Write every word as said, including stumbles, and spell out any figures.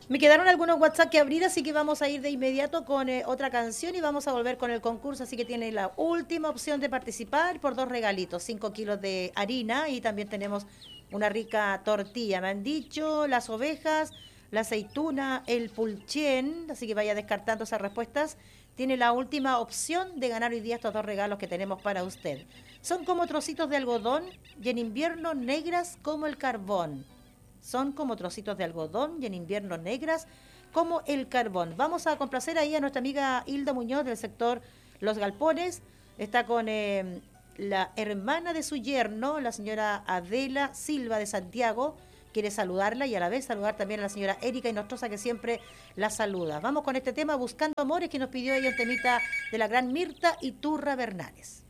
Me quedaron algunos WhatsApp que abrir, así que vamos a ir de inmediato con eh, otra canción y vamos a volver con el concurso. Así que tiene la última opción de participar por dos regalitos, cinco kilos de harina y también tenemos una rica tortilla. Me han dicho las ovejas, la aceituna, el pulchén, así que vaya descartando esas respuestas. Tiene la última opción de ganar hoy día estos dos regalos que tenemos para usted. Son como trocitos de algodón y en invierno negras como el carbón. Son como trocitos de algodón y en invierno negras como el carbón. Vamos a complacer ahí a nuestra amiga Hilda Muñoz del sector Los Galpones. Está con eh, la hermana de su yerno, la señora Adela Silva de Santiago. Quiere saludarla y a la vez saludar también a la señora Erika Inostroza, que siempre la saluda. Vamos con este tema, Buscando Amores, que nos pidió ella el temita de la gran Mirta y Turra Bernales.